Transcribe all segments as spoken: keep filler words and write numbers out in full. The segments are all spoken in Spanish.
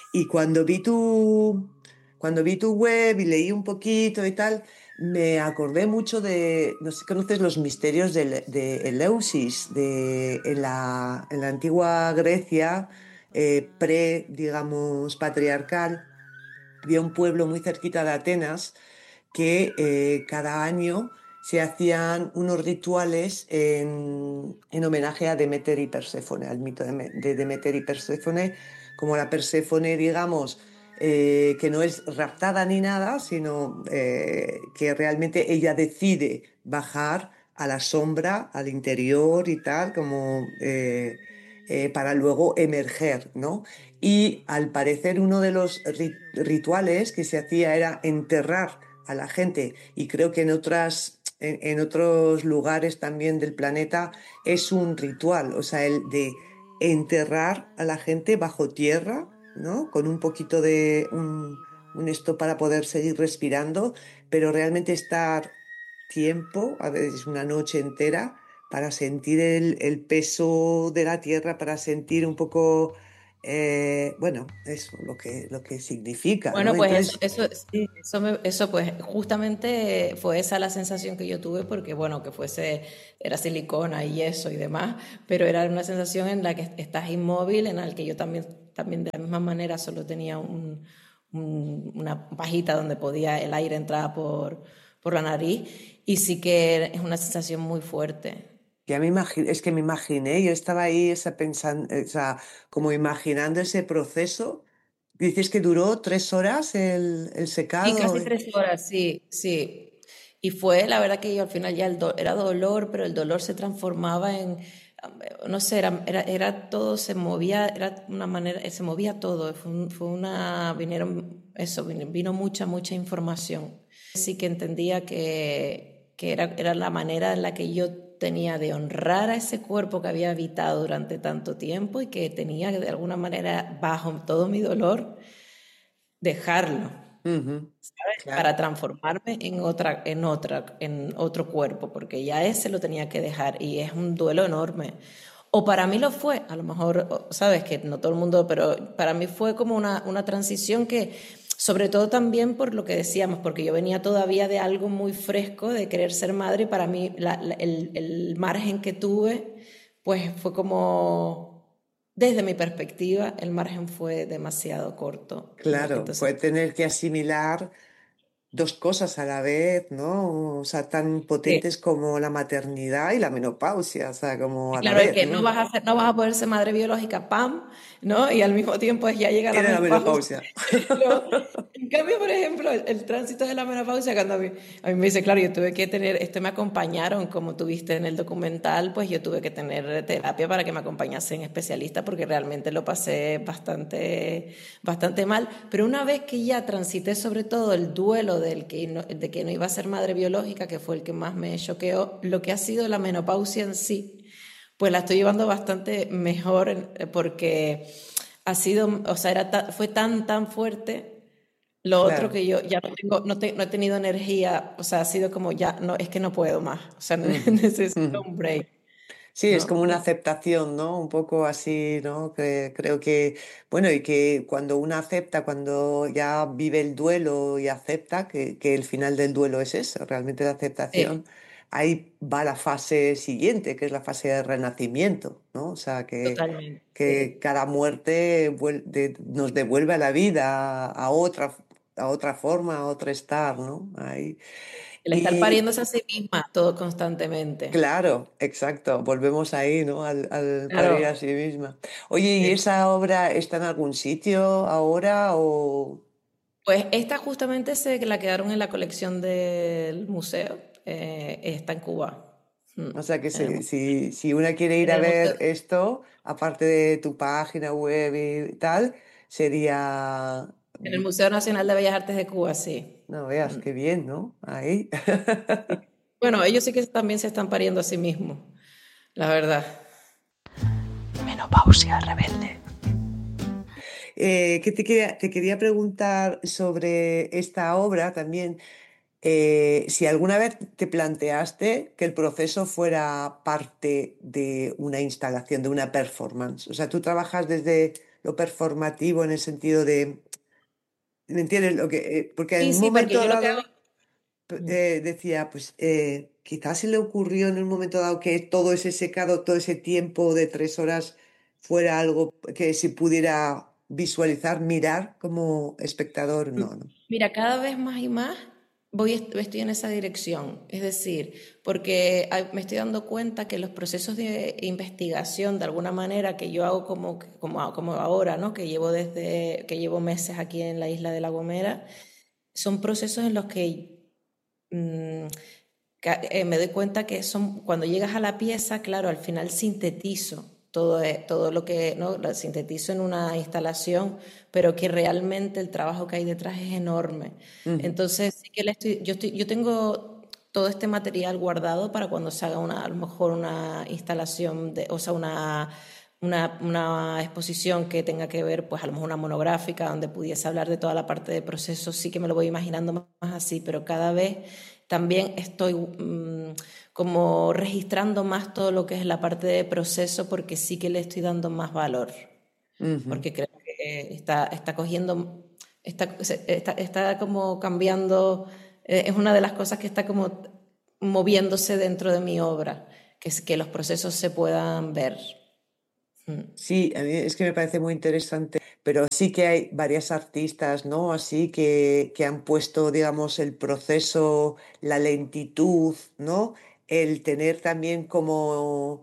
Y cuando vi tu, cuando vi tu web y leí un poquito y tal, me acordé mucho de, no sé si conoces los misterios de, Le- de Eleusis, de, en la, en la antigua Grecia, eh, pre, digamos, patriarcal. Había un pueblo muy cerquita de Atenas que eh, cada año se hacían unos rituales en, en homenaje a Demeter y Perséfone, al mito de, Me- de Demeter y Perséfone, como la Perséfone, digamos, eh, que no es raptada ni nada, sino eh, que realmente ella decide bajar a la sombra, al interior y tal, como eh, eh, para luego emerger, ¿no? Y al parecer uno de los ri- rituales que se hacía era enterrar a la gente, y creo que en otras, en, en otros lugares también del planeta es un ritual, o sea, el de enterrar a la gente bajo tierra, ¿no? Con un poquito de un, un esto para poder seguir respirando, pero realmente estar tiempo, a veces una noche entera, para sentir el, el peso de la tierra, para sentir un poco, eh, bueno, eso, lo que, lo que significa, ¿no? Bueno, pues eso, Entonces, eso, sí, eso, me- eso pues justamente fue esa la sensación que yo tuve porque bueno, que fuese, era silicona y eso y demás, pero era una sensación en la que estás inmóvil, en la que yo también, también de la misma manera solo tenía un, un- una pajita donde podía el aire entrar por, por la nariz y sí que es una sensación muy fuerte. ya me imagi- es que me imaginé, yo estaba ahí esa pensan- o sea, como imaginando ese proceso. Dices que duró tres horas el, el Sí, secado. casi tres horas, sí, sí. Y fue, la verdad que yo al final ya el do- era dolor, pero el dolor se transformaba en, no sé, era, era, era todo, se movía, era una manera, se movía todo. Fue, un- fue una, vinieron, eso, vino, vino mucha, mucha información. Sí que entendía que, que era, era la manera en la que yo tenía de honrar a ese cuerpo que había habitado durante tanto tiempo y que tenía que de alguna manera, bajo todo mi dolor, dejarlo. Ujú, ¿Sabes? Para claro. transformarme en otra, en otra, en otro cuerpo, porque ya ese lo tenía que dejar y es un duelo enorme. O para mí lo fue, a lo mejor, o- sabes que no todo el mundo, pero para mí fue como una, una transición que, sobre todo también por lo que decíamos, porque yo venía todavía de algo muy fresco, de querer ser madre, y para mí la- la- el, el margen que tuve, pues fue como, desde mi perspectiva, el margen fue demasiado corto. ¿No? Claro, Entonces, fue tener que asimilar dos cosas a la vez, ¿no? O sea, tan sí. potentes como la maternidad y la menopausia, o sea, como Y a la claro, es vez, que no ¿no? vas a ser, no vas a poder ser madre biológica, pam, ¿no? Y al mismo tiempo ya llega la Era la menopausia. menopausia. Lo- en cambio, por ejemplo, el, el tránsito de la menopausia, cuando a mí, a mí me dice, claro, yo tuve que tener, esto me acompañaron, como tuviste en el documental, pues yo tuve que tener terapia para que me acompañasen especialistas porque realmente lo pasé bastante, bastante mal. Pero una vez que ya transité sobre todo el duelo del que no- de que no iba a ser madre biológica, que fue el que más me choqueó, lo que ha sido la menopausia en sí pues la estoy llevando bastante mejor eh, porque ha sido, o sea, era ta- fue tan, tan fuerte. Lo otro Claro. que yo ya no tengo, no, te- no he tenido energía, o sea, ha sido como ya, no, es que no puedo más, o sea, Ujú, necesito ujú. un break, Sí, es como ¿no? una Y aceptación, ¿no? Un poco así, ¿no? Que creo que, bueno, y que cuando uno acepta, cuando ya vive el duelo y acepta que, que el final del duelo es eso, realmente la sí, aceptación, ahí va la fase siguiente, que es la fase de renacimiento, ¿no? O sea, que, totalmente, que sí. cada muerte vuel- de- nos devuelve a la vida, a otra, a otra forma, a otro estar, ¿no? Ahí. El estar pariéndose a sí misma todo constantemente. Claro, exacto. Volvemos ahí, ¿no? Al, al parir a Claro. sí misma. Oye, ¿y Sí. esa obra está en algún sitio ahora o...? Pues esta justamente se la quedaron en la colección del museo, eh, está en Cuba. Mm. O sea, que En el, se- mu- si, si una quiere ir en a el museo. ver esto, aparte de tu página web y tal, sería... En el Museo Nacional de Bellas Artes de Cuba, sí. No veas, Mm. qué bien, ¿no? Ahí. Sí. Bueno, ellos sí que también se están pariendo a sí mismos, la verdad. Menopausia rebelde. Eh, que te quería, te quería preguntar sobre esta obra también. Eh, si alguna vez te planteaste que el proceso fuera parte de una instalación, de una performance. O sea, tú trabajas desde lo performativo en el sentido de, ¿me entiendes? Lo que, eh, porque en Sí, un sí, porque momento yo lo que hago... dado eh, decía, pues eh, quizás se le ocurrió en un momento dado que todo ese secado, todo ese tiempo de tres horas fuera algo que se pudiera visualizar, mirar como espectador. No, no. Mira, cada vez más y más voy, est- estoy en esa dirección. Es decir, porque hay- me estoy dando cuenta que los procesos de investigación, de alguna manera, que yo hago como, como, como ahora, ¿no? Que llevo desde, que llevo meses aquí en la isla de La Gomera, son procesos en los que mm, ca- eh, me doy cuenta que son, cuando llegas a la pieza, claro, al final sintetizo todo, e- todo lo que, ¿no? Lo sintetizo en una instalación, pero que realmente el trabajo que hay detrás es enorme. Ujú. Entonces, sí que le estoy, yo estoy, yo tengo todo este material guardado para cuando se haga una, a lo mejor una instalación, de, o sea, una, una, una exposición que tenga que ver, pues a lo mejor una monográfica donde pudiese hablar de toda la parte de procesos, sí que me lo voy imaginando más así, pero cada vez también estoy mm, como registrando más todo lo que es la parte de proceso porque sí que le estoy dando más valor, Ujú. porque creo que está, está cogiendo, está, está, está como cambiando, eh, es una de las cosas que está como moviéndose dentro de mi obra, que es que los procesos se puedan ver. Mm. Sí, a mí es que me parece muy interesante, pero sí que hay varias artistas, ¿no? Así que, que han puesto, digamos, el proceso, la lentitud, ¿no? El tener también como,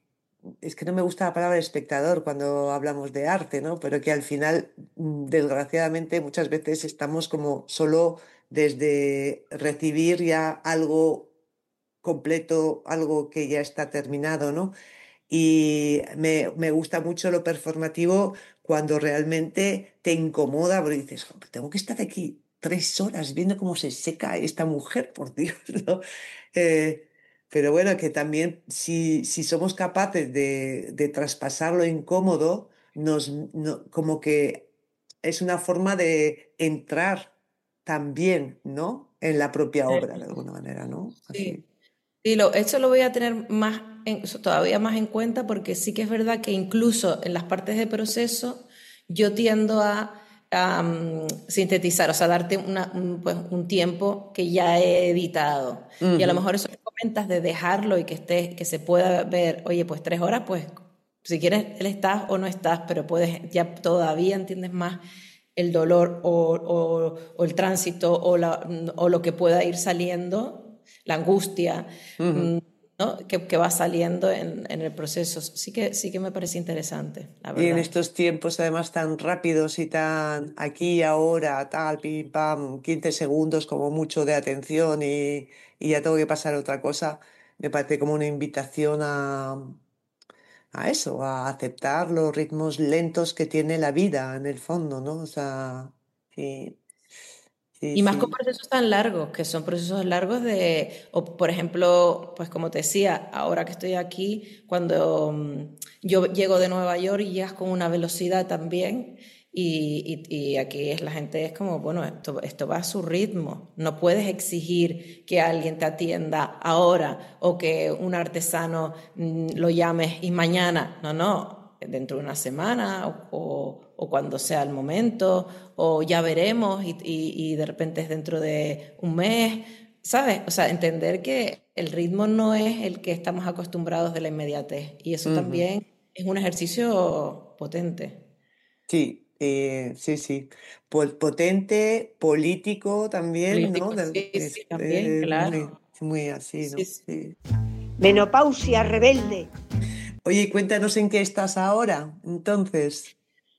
es que no me gusta la palabra espectador cuando hablamos de arte, ¿no? Pero que al final, mm, desgraciadamente, muchas veces estamos como solo desde recibir ya algo completo, algo que ya está terminado, ¿no? Y me, me gusta mucho lo performativo cuando realmente te incomoda, porque dices, "Jo, tengo que estar aquí tres horas viendo cómo se seca esta mujer, por Dios", ¿no? Eh, pero bueno, que también si, si somos capaces de, de traspasar lo incómodo, nos, no- como que es una forma de entrar también, ¿no? En la propia obra, de alguna manera, ¿no? Sí. Así. Sí, lo, eso lo voy a tener más en- todavía más en cuenta porque sí que es verdad que incluso en las partes de proceso yo tiendo a, a, mm, sintetizar, o sea, darte una- un, pues, un tiempo que ya he editado. Y a lo Ujú, mejor eso que comentas de dejarlo y que esté, que se pueda ver, oye, pues tres horas, pues si quieres, él estás o no estás, pero puedes, ya todavía entiendes más el dolor o, o- o el tránsito o, la- o lo que pueda ir saliendo, la angustia, ujú. mm, ¿no? que, que va saliendo en, en el proceso. Sí que, sí que me parece interesante, la Y en verdad. estos tiempos además tan rápidos y tan aquí y ahora, tal, pim, pam, quince segundos como mucho de atención y, y ya tengo que pasar a otra cosa, me parece como una invitación a, a eso, a aceptar los ritmos lentos que tiene la vida en el fondo, ¿no? O sea, sí, sí, Y más con sí. procesos tan largos, que son procesos largos de, o por ejemplo, pues como te decía, ahora que estoy aquí, cuando mm, yo llego de Nueva York y llegas con una velocidad también, y, y- y aquí es, la gente es como, bueno, esto, esto va a su ritmo, no puedes exigir que alguien te atienda ahora o que un artesano mm, lo llames y mañana, no, no, dentro de una semana o, o- o cuando sea el momento, o ya veremos y, y- y de repente es dentro de un mes, ¿sabes? O sea, entender que el ritmo no es el que estamos acostumbrados de la inmediatez y eso Ujú. también es un ejercicio potente. Sí, eh, sí, sí. Po- potente, político también, ¿no? Político, Del- sí, Es, sí, también, es muy, claro. muy así, Sí, ¿no? sí. Sí. Menopausia rebelde. Oye, cuéntanos en qué estás ahora, entonces.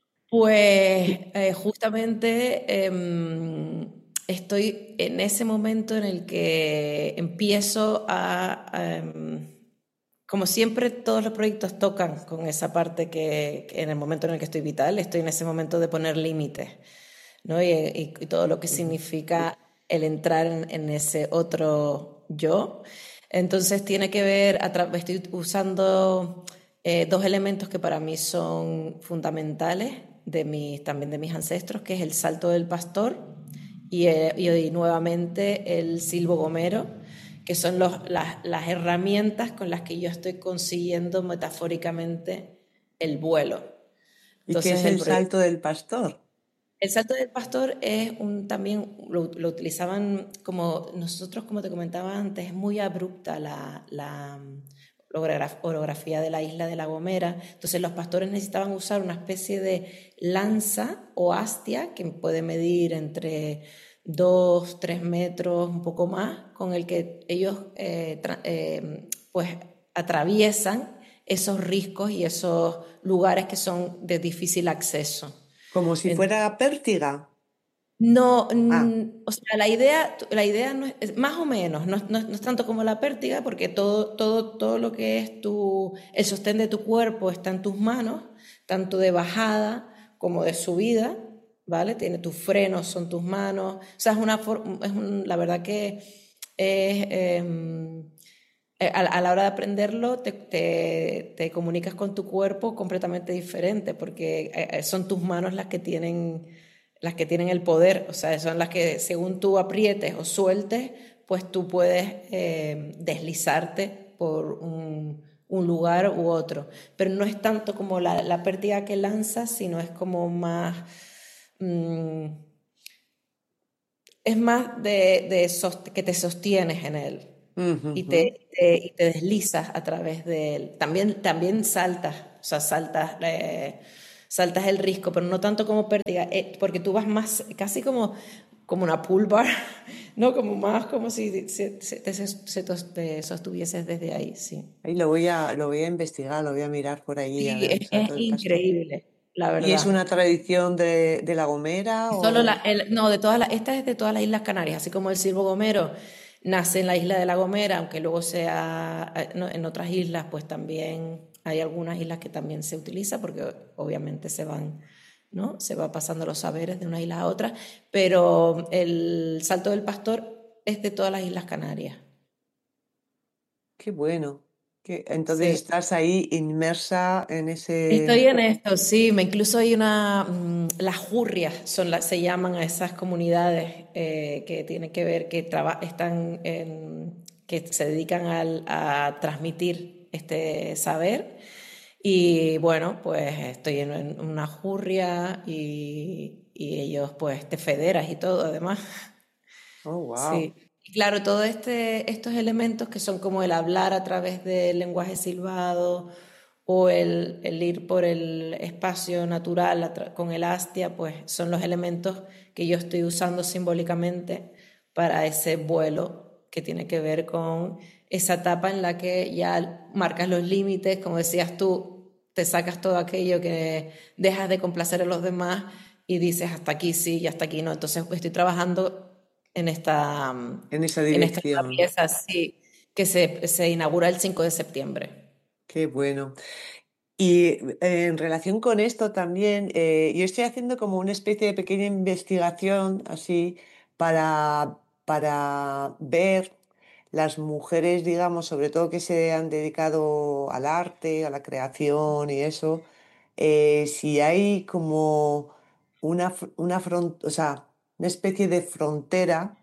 Pues eh, justamente em, estoy en ese momento en el que empiezo a, a, em, como siempre todos los proyectos tocan con esa parte que, que en el momento en el que estoy vital, estoy en ese momento de poner límites, ¿no? Y, y- y todo lo que Ujú, significa el entrar en, en ese otro yo. Entonces tiene que ver, a tra- estoy usando eh, dos elementos que para mí son fundamentales de mis, también de mis ancestros, que es el salto del pastor y, eh, y, y nuevamente el silbo gomero, que son los, las, las herramientas con las que yo estoy consiguiendo metafóricamente el vuelo. ¿Y qué es Entonces el el proyecto salto del pastor? el salto del pastor es un, también, lo, lo utilizaban como nosotros, como te comentaba antes, es muy abrupta la, la mm, orograf- orografía de la isla de La Gomera. Entonces los pastores necesitaban usar una especie de lanza o hastia que puede medir entre dos, tres metros, un poco más, con el que ellos eh, tra- eh, pues atraviesan esos riscos y esos lugares que son de difícil acceso. Como si fuera pértiga. No, Ah, mm, o sea, la idea, la idea no es, es más o menos, no, no- no es tanto como la pértiga, porque todo, todo, todo lo que es tu, el sostén de tu cuerpo está en tus manos, tanto de bajada como de subida, ¿vale? Tiene tus frenos, son tus manos, o sea, es una for- es un- la verdad que es, em, eh, a, a la hora de aprenderlo te, te- te comunicas con tu cuerpo completamente diferente, porque eh, eh, son tus manos las que tienen, las que tienen el poder, o sea, son las que según tú aprietes o sueltes, pues tú puedes eh, deslizarte por un, un lugar u otro. Pero no es tanto como la, la pértiga que lanzas, sino es como más... mm, es más de, de sost- que te sostienes en él ujú, y ujú. te, te- y te deslizas a través de él. También, también saltas, o sea, saltas, eh, saltas el risco, pero no tanto como pértiga, eh, porque tú vas más, casi como, como una pool bar, ¿no? Como más como si se, se- te, se- te sostuvieses desde ahí, sí. Ahí lo voy a, lo voy a investigar, lo voy a mirar por allí, a Sí, ver el es, es salto del pastor. increíble, la ¿Y es verdad. una tradición de, de La Gomera Solo la, o...? el- no, de todas las, esta es de todas las Islas Canarias, así como el silbo gomero nace en la isla de La Gomera, aunque luego sea eh, no, en otras islas, pues también hay algunas islas que también se utiliza, porque obviamente se van, ¿no? Se va pasando los saberes de una isla a otra, pero el Salto del Pastor es de todas las Islas Canarias. Qué bueno. Que, entonces Sí. estás ahí inmersa en Estoy ese... en esto, sí, me incluso hay una, mm, las jurrias son las, se llaman a esas comunidades eh, que tienen que ver, que traba- están en- que se dedican al- a transmitir este saber. Y bueno, pues estoy en, en una jurria y, y ellos pues te federas y todo además. Oh, wow. Sí. Y claro, todos este, estos elementos que son como el hablar a través del lenguaje silbado o el, el ir por el espacio natural a tra- con el hastia, pues son los elementos que yo estoy usando simbólicamente para ese vuelo que tiene que ver con esa etapa en la que ya marcas los límites, como decías tú, te sacas todo aquello que dejas de complacer a los demás y dices hasta aquí sí y hasta aquí no. Entonces estoy trabajando en esta, En esa en esta nueva dirección. pieza, sí, que se, se inaugura el cinco de septiembre. Qué bueno. Y eh, en relación con esto también, eh, yo estoy haciendo como una especie de pequeña investigación así para, para ver las mujeres, digamos, sobre todo que se han dedicado al arte, a la creación y eso, eh, si hay como una, fr- una, fron- o sea, una especie de frontera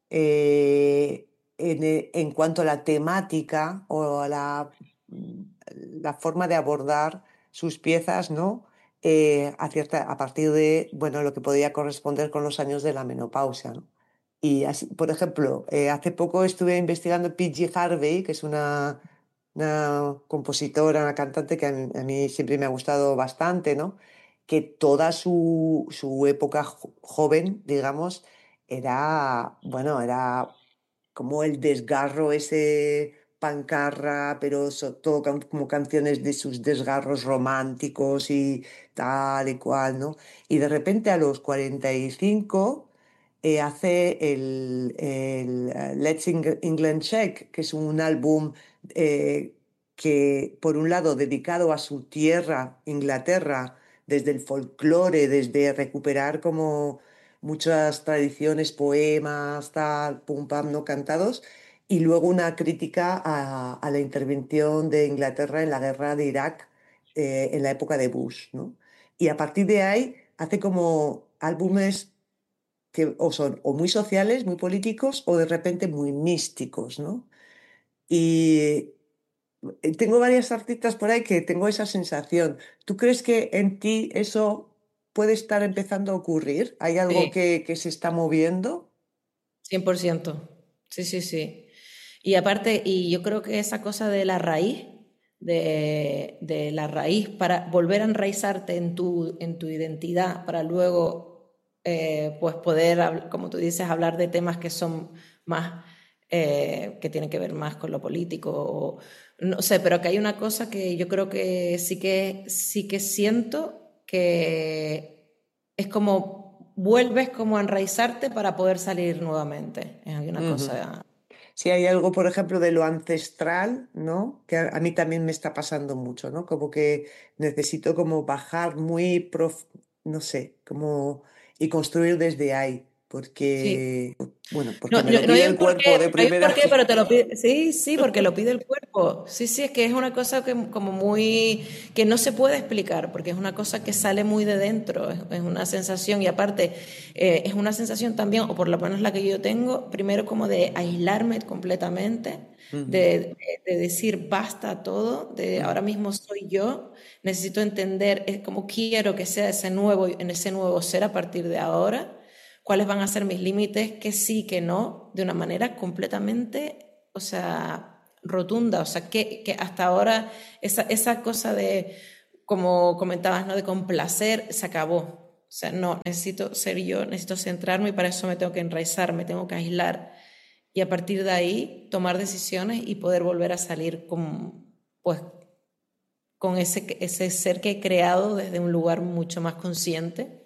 eh, en, e- en cuanto a la temática o a la mm, la forma de abordar sus piezas, ¿no? Eh, a, cierta- a partir de, bueno, lo que podía corresponder con los años de la menopausia, ¿no? Y así, por ejemplo, eh, hace poco estuve investigando P G Harvey, que es una, una compositora, una cantante que a mí, a mí siempre me ha gustado bastante, ¿no? Que toda su, su época jo- joven, digamos, era, bueno, era como el desgarro ese pancarra, pero so- todo can- como canciones de sus desgarros románticos y tal y cual, ¿no? Y de repente a los cuarenta y cinco eh, hace el, el, eh, Let's Eng- England Shake, que es un álbum eh, que, por un lado, dedicado a su tierra, Inglaterra, desde el folclore, desde recuperar como muchas tradiciones, poemas, tal, pum, pam, no cantados, y luego una crítica a, a la intervención de Inglaterra en la guerra de Irak eh, en la época de Bush, ¿no? Y a partir de ahí hace como álbumes que o son o muy sociales, muy políticos, o de repente muy místicos, ¿no? Y eh, tengo varias artistas por ahí que tengo esa sensación. ¿Tú crees que en ti eso puede estar empezando a ocurrir? ¿Hay algo Sí, que, que se está moviendo? cien por ciento. Sí, sí, sí. Y aparte, y yo creo que esa cosa de la raíz, de, de la raíz, para volver a enraizarte en tu, en tu identidad, para luego eh, pues poder, habl- como tú dices, hablar de temas que son más, eh, que tienen que ver más con lo político, o no sé, pero que hay una cosa que yo creo que sí que, sí que siento que es como vuelves como a enraizarte para poder salir nuevamente. Es una Ujú. cosa. Si hay algo, por ejemplo, de lo ancestral, ¿no? Que a, a mí también me está pasando mucho, ¿no? Como que necesito como bajar muy, prof- no sé, como y construir desde ahí, Sí. porque, bueno, No, porque me no, lo no hay pide un el cuerpo de porqué, no hay un porqué, primeras. pero te lo pide. Sí, sí, porque lo pide el cuerpo. Sí, sí, es que es una cosa que como muy que no se puede explicar, porque es una cosa que sale muy de dentro, es, es una sensación y aparte eh, es una sensación también, o por lo menos la que yo tengo, primero como de aislarme completamente, Ujú, de, de decir basta a todo, de ujú, ahora mismo soy yo, necesito entender eh, cómo quiero que sea ese nuevo, en ese nuevo ser a partir de ahora, cuáles van a ser mis límites, que sí, que no, de una manera completamente, o sea, rotunda, o sea, que, que hasta ahora esa, esa cosa de, como comentabas, ¿no? De complacer, se acabó. O sea, no, necesito ser yo, necesito centrarme y para eso me tengo que enraizar, me tengo que aislar y a partir de ahí tomar decisiones y poder volver a salir con, pues, con ese, ese ser que he creado desde un lugar mucho más consciente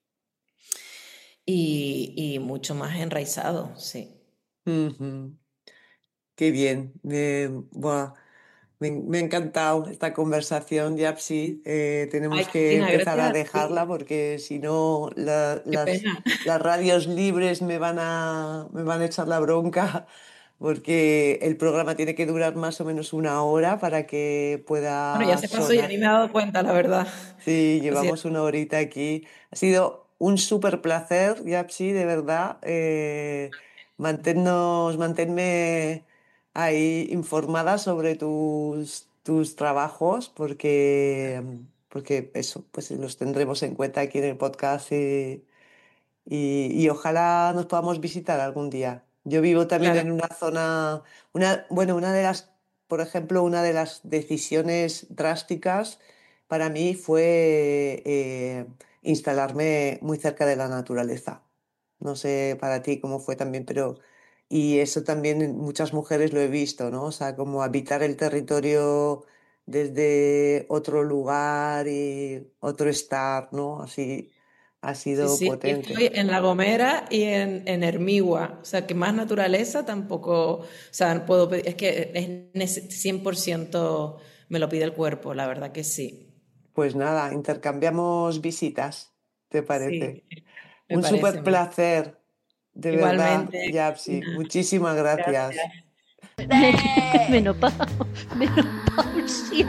y, y mucho más enraizado, sí. ujú. Qué bien. Me, buah, me, me ha encantado esta conversación, Yapsi. Eh, tenemos Ay, que Cristina, empezar a gracias a dejarla ti. porque si no la- Qué las, pena. las radios libres me van a, me van a echar la bronca porque el programa tiene que durar más o menos una hora para que Bueno, ya pueda se pasó, ya sonar. ni me he dado cuenta, la verdad. Sí, Así es. llevamos una horita aquí. Ha sido un súper placer, Yapsi, de verdad. Eh, manténnos, manténme ahí informada sobre tus, tus trabajos, porque, porque eso, pues los tendremos en cuenta aquí en el podcast y, y, y ojalá nos podamos visitar algún día. Yo vivo también Claro, en una zona, una, bueno, una de las, por ejemplo, una de las decisiones drásticas para mí fue eh, instalarme muy cerca de la naturaleza. No sé para ti cómo fue también, pero y eso también en muchas mujeres lo he visto, ¿no? O sea, como habitar el territorio desde otro lugar y otro estar, ¿no? Así ha sí, sido sí. Y potente. estoy en La Gomera y en, en Hermigua. O sea, que más naturaleza tampoco, o sea, no puedo pedir, es que es nece- cien por ciento me lo pide el cuerpo, la verdad que sí. Pues nada, intercambiamos visitas, ¿te Sí, parece? me Un parece, súper me- placer, de verdad, igualmente, Yapsi. Cristina. Muchísimas gracias. Gracias. Menopausia. Menopausia.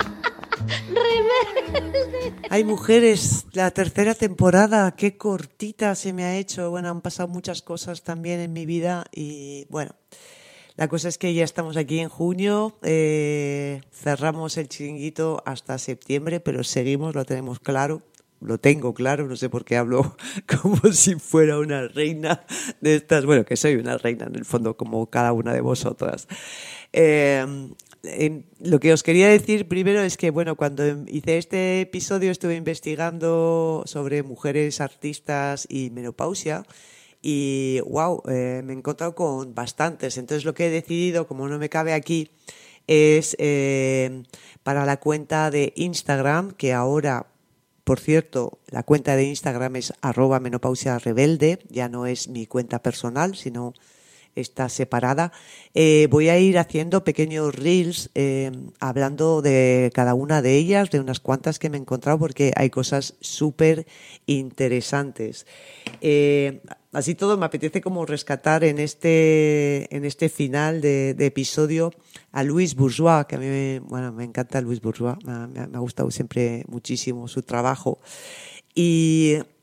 Hay mujeres, la tercera temporada, qué cortita se me ha hecho. Bueno, han pasado muchas cosas también en mi vida y bueno, la cosa es que ya estamos aquí en junio, eh, cerramos el chiringuito hasta septiembre, pero seguimos, lo tenemos claro. Lo tengo claro, no sé por qué hablo como si fuera una reina de estas. Bueno, que soy una reina en el fondo, como cada una de vosotras. Eh, en- lo que os quería decir primero es que, bueno, cuando hice este episodio estuve investigando sobre mujeres artistas y menopausia y, wow, eh, me he encontrado con bastantes. Entonces lo que he decidido, como no me cabe aquí, es eh, para la cuenta de Instagram, que ahora, por cierto, la cuenta de Instagram es arroba menopausia rebelde, ya no es mi cuenta personal, sino está separada. Eh, voy a ir haciendo pequeños reels eh, hablando de cada una de ellas, de unas cuantas que me he encontrado, porque hay cosas súper interesantes. Eh, así todo me apetece como rescatar en este, en este final de, de episodio a Louise Bourgeois, que a mí me, bueno, me encanta Louise Bourgeois, me, me ha gustado siempre muchísimo su trabajo. Y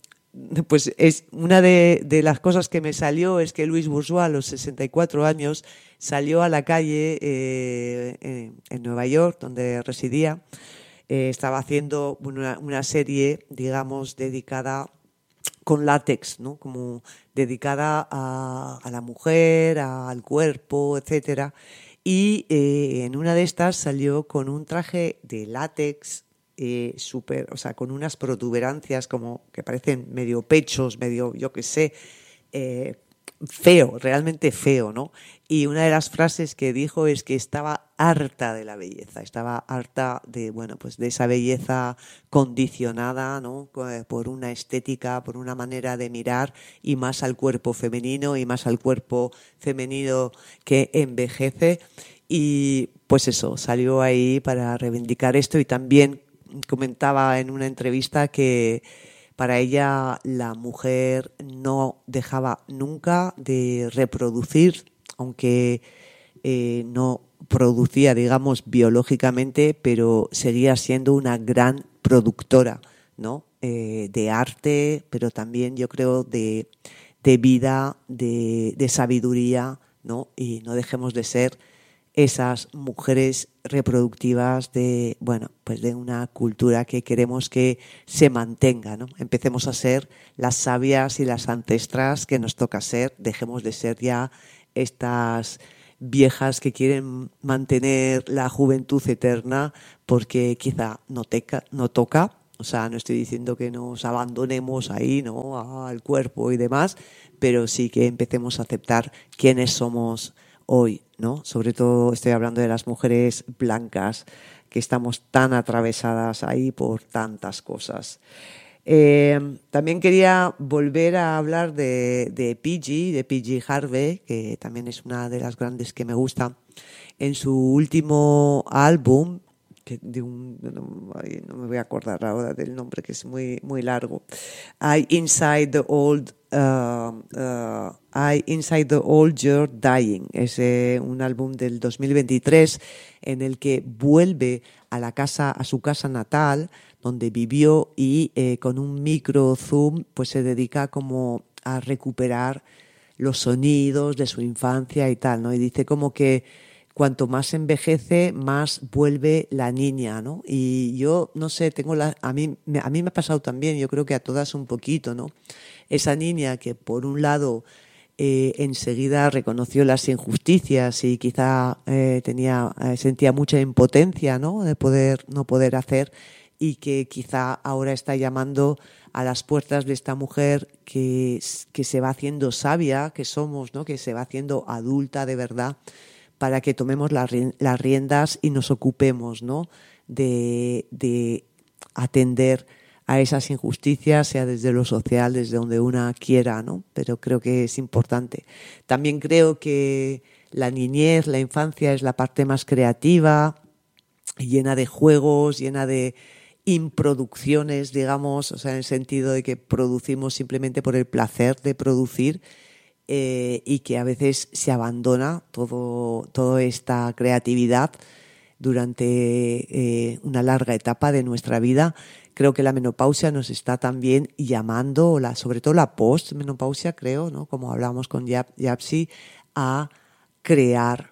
pues es una de, de las cosas que me salió es que Louis Bourgeois a los sesenta y cuatro años salió a la calle eh, en, en Nueva York, donde residía. Eh, estaba haciendo una, una serie, digamos, dedicada con látex, ¿no? Como dedicada a, a la mujer, a, al cuerpo, etcétera. Y eh, en una de estas salió con un traje de látex eh, súper, o sea, con unas protuberancias como que parecen medio pechos, medio, yo qué sé, eh, feo, realmente feo, ¿no? Y una de las frases que dijo es que estaba harta de la belleza, estaba harta de, bueno, pues de esa belleza condicionada, ¿no? Por una estética, por una manera de mirar y más al cuerpo femenino y más al cuerpo femenino que envejece. Y pues eso, salió ahí para reivindicar esto y también comentaba en una entrevista que para ella la mujer no dejaba nunca de reproducir, aunque eh, no producía, digamos, biológicamente, pero seguía siendo una gran productora, ¿no? Eh, de arte, pero también yo creo de, de vida, de, de sabiduría, ¿no? Y no dejemos de ser esas mujeres reproductivas de, bueno, pues de una cultura que queremos que se mantenga, ¿no? Empecemos a ser las sabias y las ancestras que nos toca ser, dejemos de ser ya estas viejas que quieren mantener la juventud eterna porque quizá no, teca, no toca, o sea, no estoy diciendo que nos abandonemos ahí, ¿no? Al cuerpo y demás, pero sí que empecemos a aceptar quiénes somos hoy, ¿no? Sobre todo estoy hablando de las mujeres blancas, que estamos tan atravesadas ahí por tantas cosas. Eh, también quería volver a hablar de, de P G, de P G Harvey, que también es una de las grandes que me gusta. En su último álbum, que de un, no, no me voy a acordar ahora del nombre, que es muy, muy largo, I Inside the Old Uh, uh, I Inside the Old You're Dying. Es eh, un álbum del dos mil veintitrés en el que vuelve a la casa, a su casa natal, donde vivió y eh, con un micro zoom pues se dedica como a recuperar los sonidos de su infancia y tal, ¿no? Y dice como que cuanto más envejece, más vuelve la niña, ¿no? Y yo, no sé, tengo la, a mí, a mí me ha pasado también, yo creo que a todas un poquito, ¿no? Esa niña que por un lado eh, enseguida reconoció las injusticias y quizá eh, tenía, eh, sentía mucha impotencia, ¿no? De poder, no poder hacer, y que quizá ahora está llamando a las puertas de esta mujer que, que se va haciendo sabia, que somos, ¿no? Que se va haciendo adulta de verdad, para que tomemos las riendas y nos ocupemos, ¿no? de, de atender a esas injusticias, sea desde lo social, desde donde una quiera, ¿no? Pero creo que es importante. También creo que la niñez, la infancia es la parte más creativa, llena de juegos, llena de improducciones, digamos, o sea, en el sentido de que producimos simplemente por el placer de producir, eh, y que a veces se abandona todo, toda esta creatividad durante eh, una larga etapa de nuestra vida. Creo que la menopausia nos está también llamando, la, sobre todo la postmenopausia, creo, ¿no? Como hablábamos con Yapsi, a crear.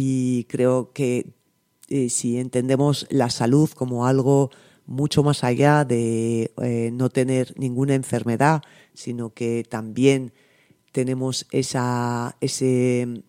Y creo que eh, si entendemos la salud como algo mucho más allá de eh, no tener ninguna enfermedad, sino que también tenemos esa, ese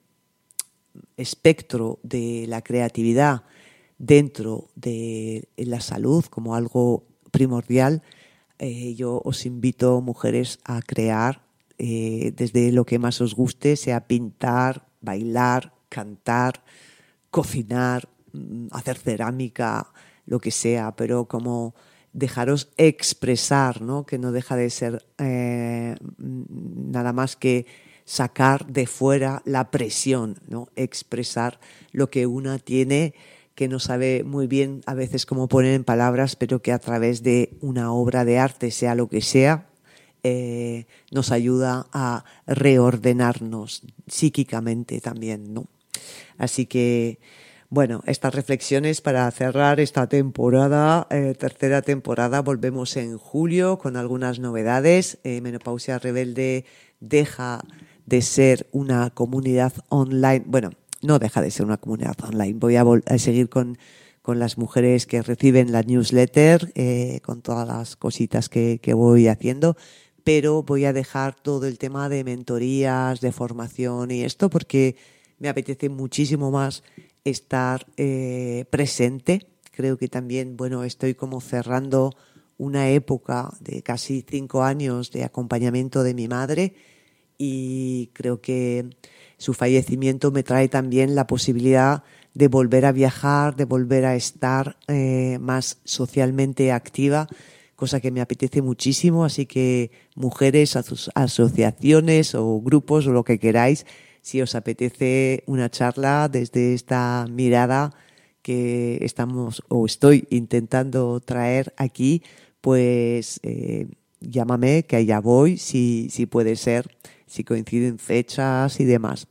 espectro de la creatividad dentro de la salud como algo primordial, eh, yo os invito, mujeres, a crear eh, desde lo que más os guste, sea pintar, bailar, cantar, cocinar, hacer cerámica, lo que sea, pero como dejaros expresar, ¿no? Que no deja de ser eh, nada más que sacar de fuera la presión, ¿no? Expresar lo que una tiene, que no sabe muy bien a veces cómo poner en palabras, pero que a través de una obra de arte, sea lo que sea, eh, nos ayuda a reordenarnos psíquicamente también, ¿no? Así que, Bueno, estas reflexiones para cerrar esta temporada, eh, tercera temporada. Volvemos en julio con algunas novedades. Eh, Menopausia Rebelde deja de ser una comunidad online. Bueno, no deja de ser una comunidad online. Voy a, vol- a seguir con, con las mujeres que reciben la newsletter, eh, con todas las cositas que, que voy haciendo, pero voy a dejar todo el tema de mentorías, de formación y esto porque me apetece muchísimo más estar eh, presente. Creo que también, bueno, estoy como cerrando una época de casi cinco años de acompañamiento de mi madre y creo que su fallecimiento me trae también la posibilidad de volver a viajar, de volver a estar eh, más socialmente activa, cosa que me apetece muchísimo. Así que mujeres, aso- asociaciones o grupos o lo que queráis, si os apetece una charla desde esta mirada que estamos o estoy intentando traer aquí, pues eh, llámame, que allá voy, si, si puede ser, si coinciden fechas y demás.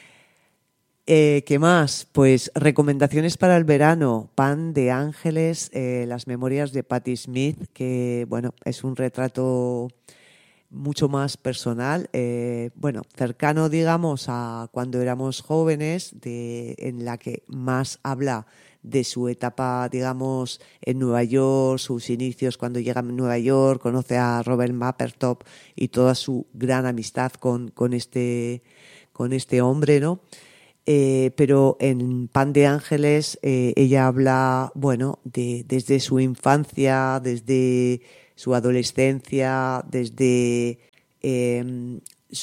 Eh, ¿Qué más? Pues recomendaciones para el verano. Pan de Ángeles, eh, las memorias de Patti Smith, que bueno, es un retrato mucho más personal, eh, bueno, cercano, digamos, a cuando éramos jóvenes, de, en la que más habla de su etapa, digamos, en Nueva York, sus inicios cuando llega a Nueva York, conoce a Robert Mapplethorpe y toda su gran amistad con, con, este, con este hombre, ¿no? Eh, pero en Pan de Ángeles eh, ella habla, bueno, de, desde su infancia, desde su adolescencia, desde eh,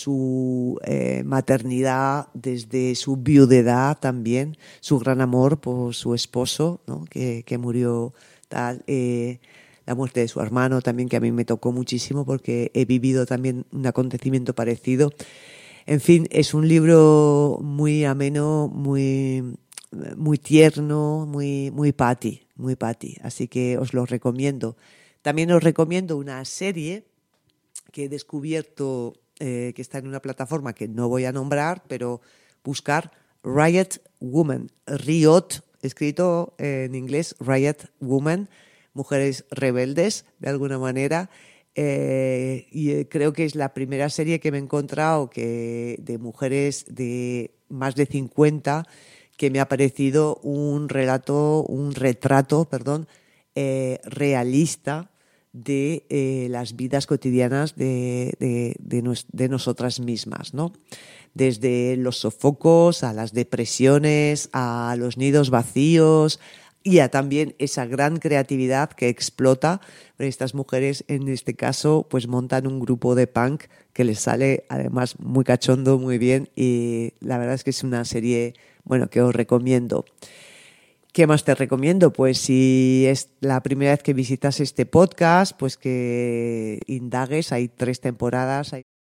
su eh, maternidad, desde su viudedad también, su gran amor por su esposo, ¿no? que, que murió tal, eh, la muerte de su hermano también, que a mí me tocó muchísimo porque he vivido también un acontecimiento parecido. En fin, es un libro muy ameno, muy, muy tierno, muy, muy Patti, muy Patti. Así que os lo recomiendo. También os recomiendo una serie que he descubierto, eh, que está en una plataforma que no voy a nombrar, pero buscar Riot Woman, Riot, escrito en inglés, Riot Woman, mujeres rebeldes, de alguna manera. Eh, y eh, creo que es la primera serie que me he encontrado que, de mujeres de más de cincuenta, que me ha parecido un relato, un retrato, perdón, eh, realista de eh, las vidas cotidianas de, de, de, nos, de nosotras mismas, ¿no? Desde los sofocos a las depresiones, a los nidos vacíos y a también esa gran creatividad que explota. Estas mujeres, en este caso, pues montan un grupo de punk que les sale además muy cachondo, muy bien, y la verdad es que es una serie, bueno, que os recomiendo. ¿Qué más te recomiendo? Pues si es la primera vez que visitas este podcast, pues que indagues, hay tres temporadas. Hay